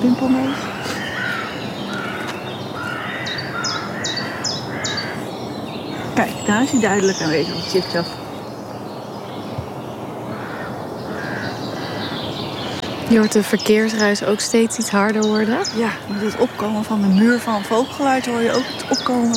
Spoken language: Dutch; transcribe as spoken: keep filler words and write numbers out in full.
pimpelneus. Kijk, daar is hij duidelijk aanwezig, de chipchap. Je hoort de verkeersruis ook steeds iets harder worden. Ja, met het opkomen van de muur van vogelgeluid hoor je ook het opkomen